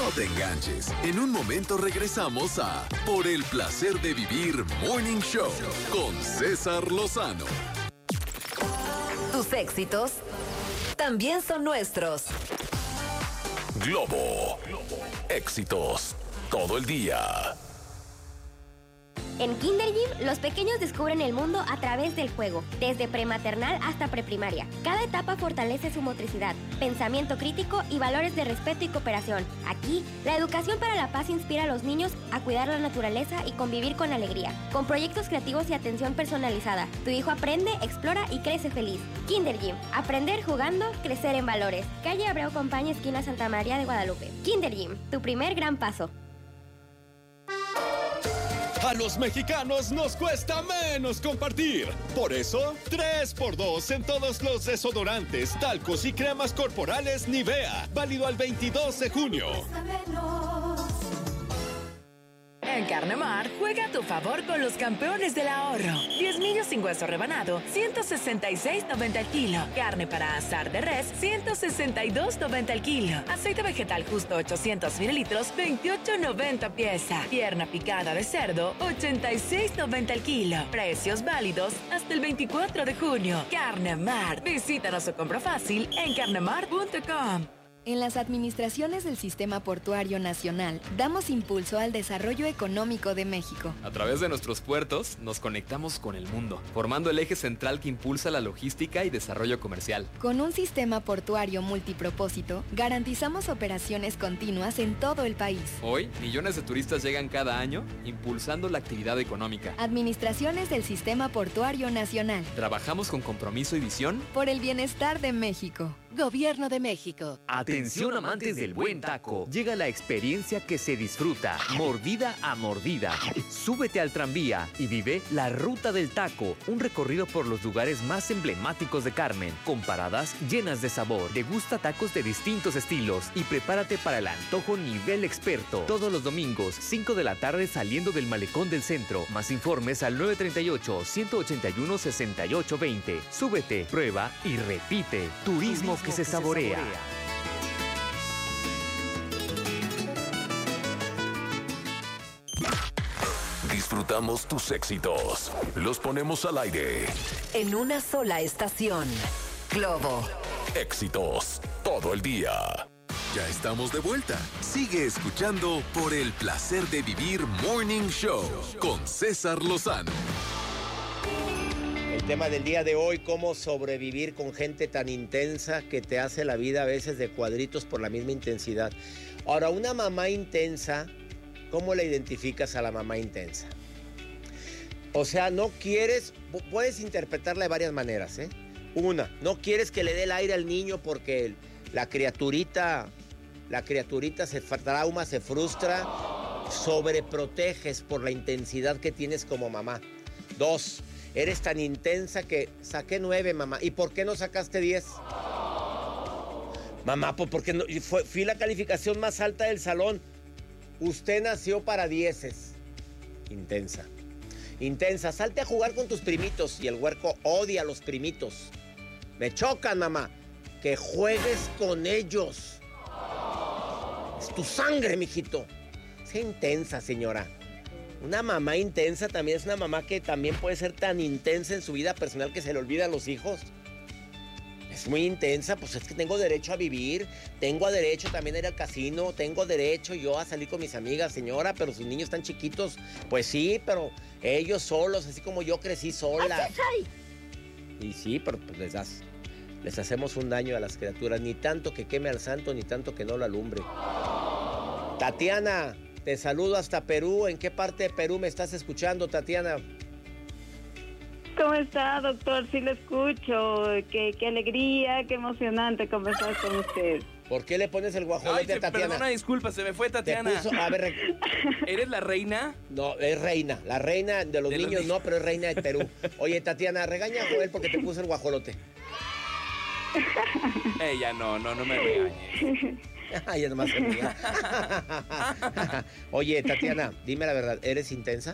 te enganches. En un momento regresamos a Por el placer de vivir Morning Show con César Lozano. Tus éxitos también son nuestros. Globo. Éxitos todo el día. En Kinder Gym, los pequeños descubren el mundo a través del juego, desde prematernal hasta preprimaria. Cada etapa fortalece su motricidad, pensamiento crítico y valores de respeto y cooperación. Aquí, la educación para la paz inspira a los niños a cuidar la naturaleza y convivir con alegría. Con proyectos creativos y atención personalizada, tu hijo aprende, explora y crece feliz. Kinder Gym, aprender jugando, crecer en valores. Calle Abreu Compañía, esquina Santa María de Guadalupe. Kinder Gym, tu primer gran paso. A los mexicanos nos cuesta menos compartir. Por eso, 3x2 en todos los desodorantes, talcos y cremas corporales Nivea. Válido al 22 de junio. En Carnemar, juega a tu favor con los campeones del ahorro. 10 millos sin hueso rebanado, 166.90 el kilo. Carne para asar de res, 162.90 el kilo. Aceite vegetal justo 800 mililitros, 28.90 pieza. Pierna picada de cerdo, 86.90 el kilo. Precios válidos hasta el 24 de junio. Carnemar. Visítanos o compra fácil en carnemar.com. En las administraciones del Sistema Portuario Nacional, damos impulso al desarrollo económico de México. A través de nuestros puertos, nos conectamos con el mundo, formando el eje central que impulsa la logística y desarrollo comercial. Con un sistema portuario multipropósito, garantizamos operaciones continuas en todo el país. Hoy, millones de turistas llegan cada año, impulsando la actividad económica. Administraciones del Sistema Portuario Nacional. Trabajamos con compromiso y visión por el bienestar de México. Gobierno de México. Atención amantes del buen taco. Llega la experiencia que se disfruta, mordida a mordida. Súbete al tranvía y vive la Ruta del Taco, un recorrido por los lugares más emblemáticos de Carmen, con paradas llenas de sabor. Degusta tacos de distintos estilos y prepárate para el antojo nivel experto. Todos los domingos, 5 de la tarde saliendo del Malecón del Centro. Más informes al 938-181-6820. Súbete, prueba y repite. Turismo que se saborea. Disfrutamos tus éxitos. Los ponemos al aire. En una sola estación. Globo. Éxitos todo el día. Ya estamos de vuelta. Sigue escuchando Por el placer de vivir Morning Show con César Lozano. El tema del día de hoy, cómo sobrevivir con gente tan intensa que te hace la vida a veces de cuadritos por la misma intensidad. Ahora, una mamá intensa, ¿cómo la identificas a la mamá intensa? O sea, no quieres, puedes interpretarla de varias maneras, ¿eh? Una, no quieres que le dé el aire al niño porque la criaturita se trauma, se frustra, sobreproteges por la intensidad que tienes como mamá. Dos, eres tan intensa que saqué 9, mamá. ¿Y por qué no sacaste 10? Mamá, pues porque no, fui la calificación más alta del salón. Usted nació para 10. Intensa. Intensa, salte a jugar con tus primitos. Y el huerco odia a los primitos. Me chocan, mamá. Que juegues con ellos. Es tu sangre, mijito. Sé intensa, señora. Una mamá intensa también es una mamá que también puede ser tan intensa en su vida personal que se le olvida a los hijos. Es muy intensa, pues es que tengo derecho a vivir, tengo derecho también a ir al casino, tengo derecho yo a salir con mis amigas, señora, pero sus niños están chiquitos. Pues sí, pero ellos solos, así como yo crecí sola. Y sí, pero pues les hacemos un daño a las criaturas, ni tanto que queme al santo, ni tanto que no lo alumbre. Tatiana, te saludo hasta Perú. ¿En qué parte de Perú me estás escuchando, Tatiana? ¿Cómo está, doctor? Sí lo escucho. Qué alegría, qué emocionante conversar con usted. ¿Por qué le pones el guajolote a Tatiana? Perdona, disculpa, se me fue Tatiana. A ver, ¿eres la reina? No, es reina. La reina de los niños no, pero es reina de Perú. Oye, Tatiana, regaña a Joel porque te puso el guajolote. Ella no me regañes. Ay, es más amiga. Oye, Tatiana, dime la verdad, ¿eres intensa?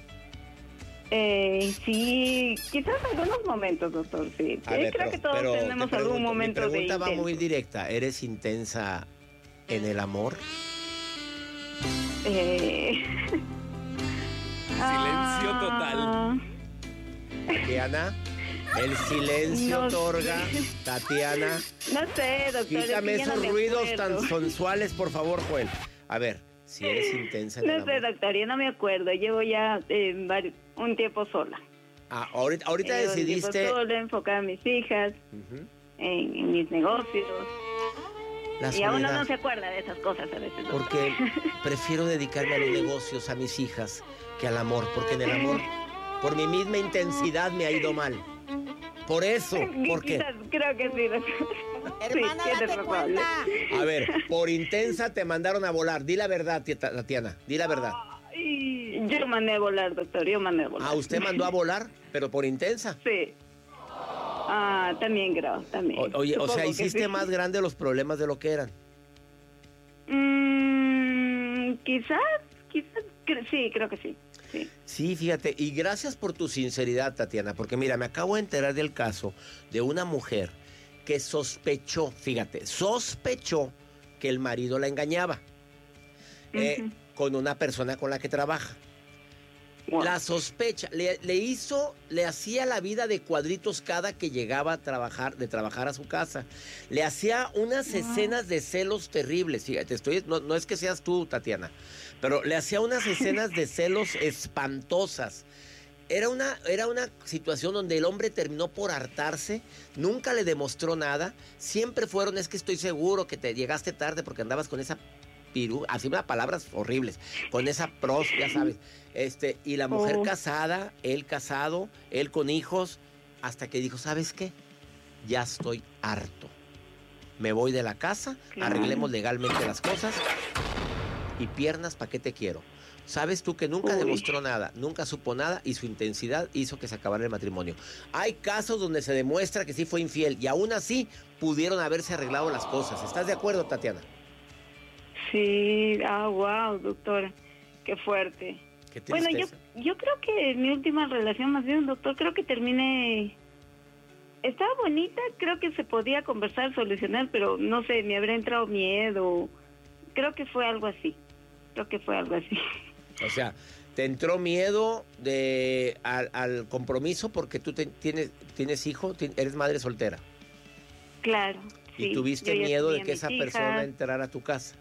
Sí, quizás algunos momentos, doctor, sí. Creo que todos tenemos algún momento de intenso. Mi pregunta va muy directa. ¿Eres intensa en el amor? Silencio total. Tatiana, el silencio No otorga. sé. Tatiana, No sé, doctor. quítame es que ya esos no me ruidos acuerdo. tan sensuales, por favor, Joel. A ver, si eres intensa en el No sé, amor. doctor, yo no me acuerdo. Llevo ya un tiempo sola. Ah, ahorita Llevo decidiste. un tiempo sola, enfocada en mis hijas, Ujú. en mis negocios. La Y aún soledad. no se acuerda de esas cosas a veces, doctor. Porque prefiero dedicarme a los negocios, a mis hijas, que al amor. Porque en el amor, por mi misma intensidad, me ha ido mal. Por eso, porque... Quizás, creo que sí, doctor. Hermana, sí, date tienes razón. cuenta. A ver, por intensa te mandaron a volar. Di la verdad, Tatiana. Di la verdad. Y yo mandé a volar, doctor, yo mandé a volar. Ah, usted mandó a volar, pero por intensa. Sí. Ah, también creo, también. Oye, o sea, Supongo que hiciste sí. más grandes los problemas de lo que eran. Quizás, sí, creo que sí. Sí. Sí, fíjate, y gracias por tu sinceridad, Tatiana, porque mira, me acabo de enterar del caso de una mujer que sospechó, fíjate, sospechó que el marido la engañaba con una persona con la que trabaja. Wow. La sospecha, le hacía la vida de cuadritos cada que llegaba de trabajar a su casa. Le hacía unas escenas de celos terribles, fíjate, no es que seas tú, Tatiana, pero le hacía unas escenas de celos espantosas. Era una situación donde el hombre terminó por hartarse, nunca le demostró nada, siempre fueron, es que estoy seguro que te llegaste tarde porque andabas con esa así unas palabras horribles, con esa pros, ya sabes, y la mujer casada, él casado, él con hijos, hasta que dijo, ¿sabes qué? Ya estoy harto. Me voy de la casa, arreglemos legalmente las cosas y piernas, ¿para qué te quiero? Sabes tú que nunca demostró nada, nunca supo nada y su intensidad hizo que se acabara el matrimonio. Hay casos donde se demuestra que sí fue infiel y aún así pudieron haberse arreglado las cosas. ¿Estás de acuerdo, Tatiana? Sí, wow, doctor, qué fuerte. Qué Bueno, tristeza. yo creo que mi última relación, más bien, doctor, creo que terminé... Estaba bonita, creo que se podía conversar, solucionar, pero no sé, me habrá entrado miedo. Creo que fue algo así. O sea, ¿te entró miedo al compromiso porque tú tienes hijo, eres madre soltera? Claro. ¿Y sí, tuviste yo ya miedo de tenía que mis esa hijas. persona entrara a tu casa?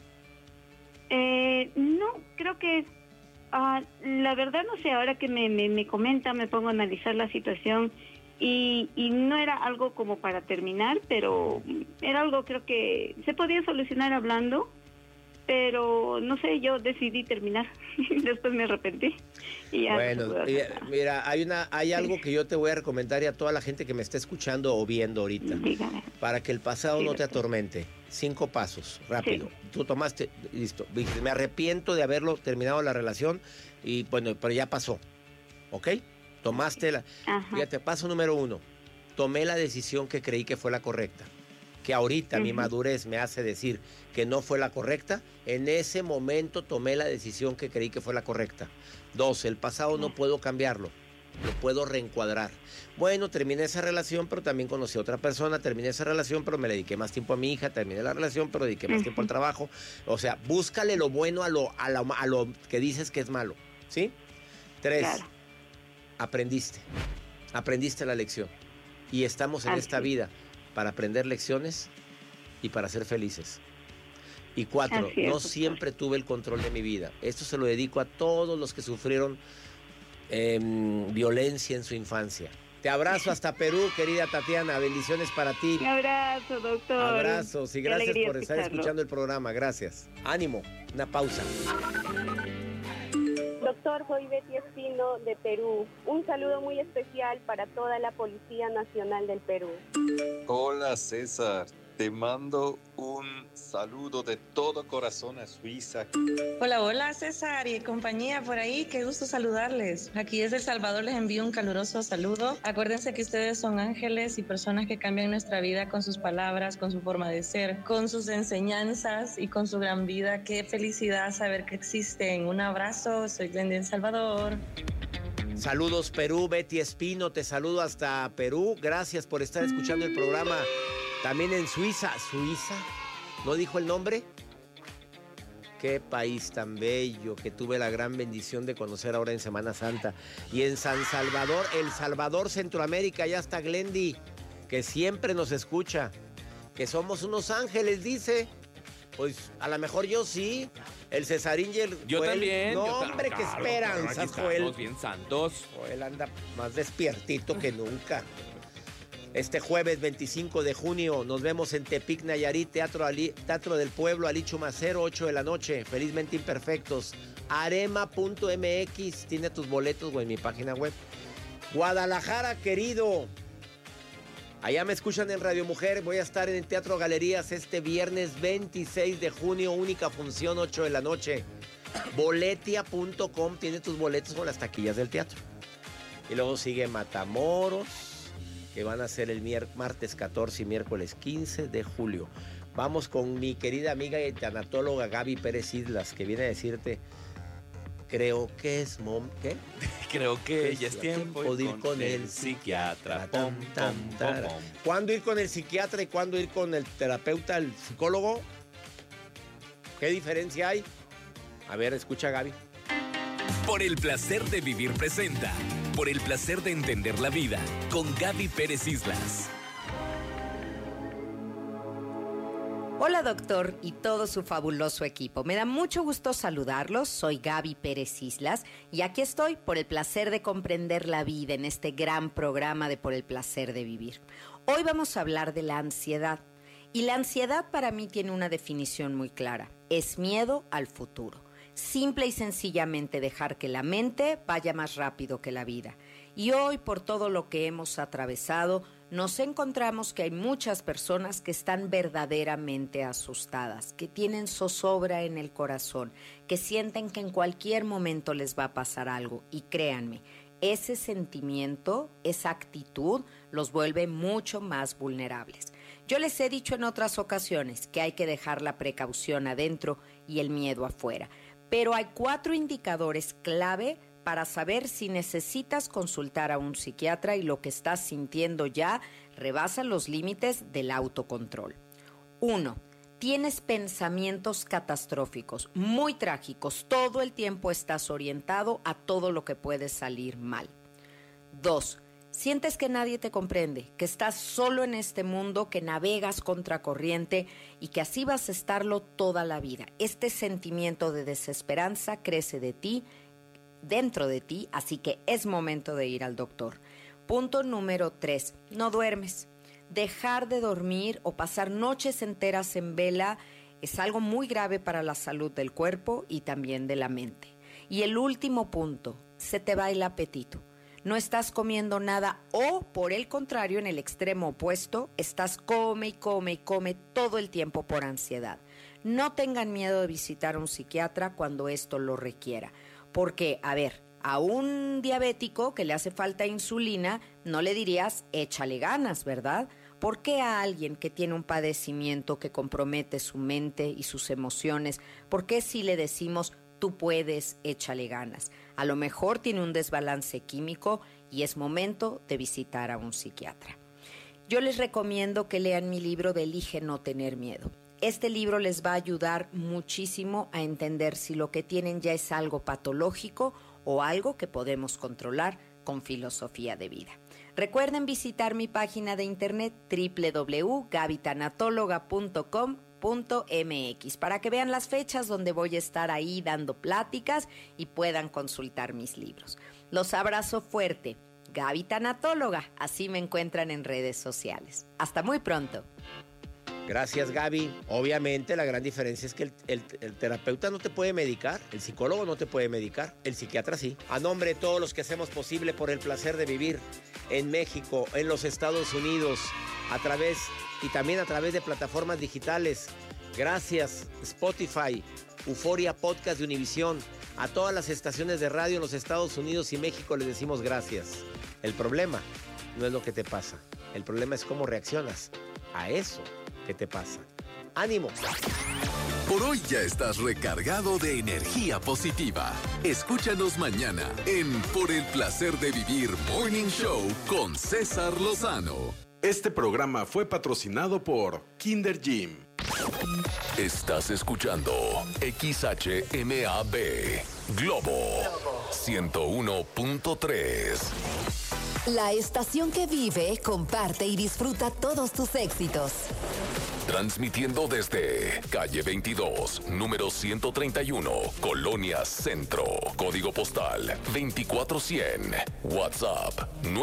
No, creo que la verdad no sé, ahora que me comenta, me pongo a analizar la situación y no era algo como para terminar, pero era algo creo que se podía solucionar hablando, pero no sé, yo decidí terminar, después me arrepentí. Y ya Bueno, no se pudo hacer nada. mira, hay algo que yo te voy a recomendar y a toda la gente que me está escuchando o viendo ahorita, para que el pasado no te atormente. 5 pasos, rápido. Sí. Tú tomaste, listo. Dices, me arrepiento de haberlo terminado la relación y bueno, pero ya pasó, ¿ok? Tomaste fíjate, paso número 1. Tomé la decisión que creí que fue la correcta. Que ahorita mi madurez me hace decir que no fue la correcta. En ese momento tomé la decisión que creí que fue la correcta. 2, el pasado no puedo cambiarlo. Lo puedo reencuadrar. Bueno, terminé esa relación, pero también conocí a otra persona. Terminé esa relación, pero me dediqué más tiempo a mi hija. Terminé la relación, pero dediqué más tiempo al trabajo. O sea, búscale lo bueno a lo que dices que es malo. ¿Sí? 3, Claro. Aprendiste la lección. Y estamos en esta vida para aprender lecciones y para ser felices. Y 4, Así es, no doctor. siempre tuve el control de mi vida. Esto se lo dedico a todos los que sufrieron violencia en su infancia. Te abrazo hasta Perú, querida Tatiana. Bendiciones para ti. Un abrazo, doctor. Abrazos y Qué gracias alegría por estar escucharlo. escuchando el programa. Gracias. Ánimo. Una pausa. Doctor, soy Betty Espino de Perú. Un saludo muy especial para toda la Policía Nacional del Perú. Hola César, te mando un saludo de todo corazón a Suiza. Hola César y compañía por ahí, qué gusto saludarles. Aquí desde El Salvador les envío un caluroso saludo. Acuérdense que ustedes son ángeles y personas que cambian nuestra vida con sus palabras, con su forma de ser, con sus enseñanzas y con su gran vida. Qué felicidad saber que existen. Un abrazo, soy Glendy El Salvador. Saludos Perú, Betty Espino, te saludo hasta Perú. Gracias por estar escuchando el programa. También en Suiza. ¿Suiza? ¿No dijo el nombre? Qué país tan bello que tuve la gran bendición de conocer ahora en Semana Santa. Y en San Salvador, El Salvador, Centroamérica, ya está Glendy, que siempre nos escucha. Que somos unos ángeles, dice. Pues a lo mejor yo sí. El Cesarín y el Yo Joel. también. No, hombre, qué esperanza, Joel. Estamos bien santos. Joel anda más despiertito que nunca. Este jueves 25 de junio nos vemos en Tepic, Nayarit, Teatro del Pueblo, Ali Chumacero, 8 de la noche. Felizmente Imperfectos. Arema.mx, tiene tus boletos, güey, en mi página web. Guadalajara, querido. Allá me escuchan en Radio Mujer. Voy a estar en el Teatro Galerías este viernes 26 de junio, única función, 8 de la noche. Boletia.com tiene tus boletos con las taquillas del teatro. Y luego sigue Matamoros, que van a ser el martes 14 y miércoles 15 de julio. Vamos con mi querida amiga y tanatóloga Gaby Pérez Islas, que viene a decirte, creo que es ¿qué? Creo que ya es tiempo de ir con el psiquiatra. ¿Cuándo ir con el psiquiatra y cuándo ir con el terapeuta, el psicólogo? ¿Qué diferencia hay? A ver, escucha, Gaby. Por el placer de vivir presenta. Por el placer de entender la vida. Con Gaby Pérez Islas. Hola, doctor, y todo su fabuloso equipo. Me da mucho gusto saludarlos. Soy Gaby Pérez Islas y aquí estoy por el placer de comprender la vida en este gran programa de Por el placer de vivir. Hoy vamos a hablar de la ansiedad. Y la ansiedad para mí tiene una definición muy clara. Es miedo al futuro. Simple y sencillamente dejar que la mente vaya más rápido que la vida. Y hoy, por todo lo que hemos atravesado, nos encontramos que hay muchas personas que están verdaderamente asustadas, que tienen zozobra en el corazón, que sienten que en cualquier momento les va a pasar algo. Y créanme, ese sentimiento, esa actitud, los vuelve mucho más vulnerables. Yo les he dicho en otras ocasiones que hay que dejar la precaución adentro y el miedo afuera. Pero hay 4 indicadores clave para saber si necesitas consultar a un psiquiatra y lo que estás sintiendo ya rebasa los límites del autocontrol. 1. Tienes pensamientos catastróficos, muy trágicos. Todo el tiempo estás orientado a todo lo que puede salir mal. 2. Sientes que nadie te comprende, que estás solo en este mundo, que navegas contracorriente y que así vas a estarlo toda la vida. Este sentimiento de desesperanza crece dentro de ti, así que es momento de ir al doctor. Punto número 3. No duermes. Dejar de dormir o pasar noches enteras en vela es algo muy grave para la salud del cuerpo y también de la mente. Y el último punto, se te va el apetito. No estás comiendo nada o, por el contrario, en el extremo opuesto, estás come y come y come todo el tiempo por ansiedad. No tengan miedo de visitar a un psiquiatra cuando esto lo requiera. Porque, a un diabético que le hace falta insulina, no le dirías, échale ganas, ¿verdad? ¿Por qué a alguien que tiene un padecimiento que compromete su mente y sus emociones, por qué si le decimos, tú puedes, échale ganas? A lo mejor tiene un desbalance químico y es momento de visitar a un psiquiatra. Yo les recomiendo que lean mi libro de Elige no tener miedo. Este libro les va a ayudar muchísimo a entender si lo que tienen ya es algo patológico o algo que podemos controlar con filosofía de vida. Recuerden visitar mi página de internet www.gabytanatóloga.com.mx para que vean las fechas donde voy a estar ahí dando pláticas y puedan consultar mis libros. Los abrazo fuerte. Gaby Tanatóloga, así me encuentran en redes sociales. Hasta muy pronto. Gracias, Gaby. Obviamente la gran diferencia es que el terapeuta no te puede medicar, el psicólogo no te puede medicar, el psiquiatra sí. A nombre de todos los que hacemos posible por el placer de vivir en México, en los Estados Unidos, y también a través de plataformas digitales. Gracias, Spotify, Euforia Podcast de Univisión. A todas las estaciones de radio en los Estados Unidos y México les decimos gracias. El problema no es lo que te pasa, el problema es cómo reaccionas a eso que te pasa. ¡Ánimo! Por hoy ya estás recargado de energía positiva. Escúchanos mañana en Por el placer de vivir Morning Show con César Lozano. Este programa fue patrocinado por Kinder Gym. Estás escuchando XHMAB Globo 101.3. La estación que vive, comparte y disfruta todos tus éxitos. Transmitiendo desde calle 22, número 131, Colonia Centro, código postal 24100, WhatsApp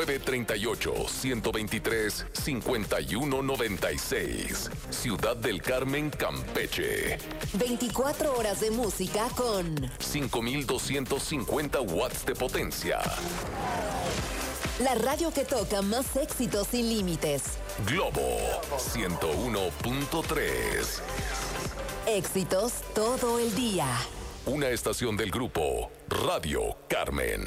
938-123-5196, Ciudad del Carmen, Campeche. 24 horas de música con 5250 watts de potencia. La radio que toca más éxitos sin límites. Globo 101.3. Éxitos todo el día. Una estación del grupo Radio Carmen.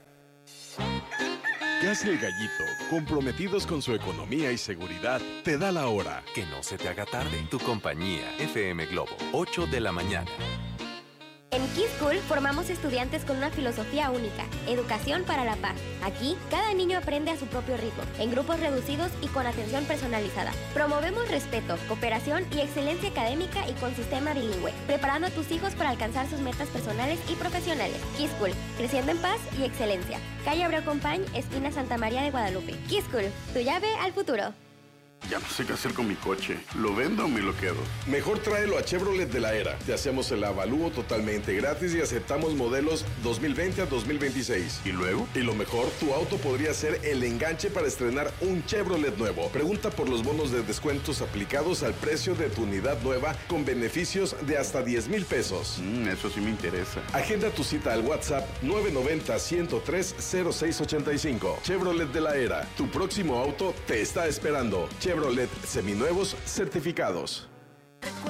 ¿Qué hace el Gallito? Comprometidos con su economía y seguridad, te da la hora. Que no se te haga tarde. Tu compañía, FM Globo, 8 de la mañana. En Key School formamos estudiantes con una filosofía única, educación para la paz. Aquí, cada niño aprende a su propio ritmo, en grupos reducidos y con atención personalizada. Promovemos respeto, cooperación y excelencia académica y con sistema bilingüe, preparando a tus hijos para alcanzar sus metas personales y profesionales. Key School, creciendo en paz y excelencia. Calle Abreu Compañ, esquina Santa María de Guadalupe. Key School, tu llave al futuro. Ya no sé qué hacer con mi coche. ¿Lo vendo o me lo quedo? Mejor tráelo a Chevrolet de la Era. Te hacemos el avalúo totalmente gratis y aceptamos modelos 2020 a 2026. ¿Y luego? Y lo mejor, tu auto podría ser el enganche para estrenar un Chevrolet nuevo. Pregunta por los bonos de descuentos aplicados al precio de tu unidad nueva con beneficios de hasta 10,000 pesos. Eso sí me interesa. Agenda tu cita al WhatsApp 990-103-0685. Chevrolet de la Era. Tu próximo auto te está esperando. Chevrolet seminuevos certificados.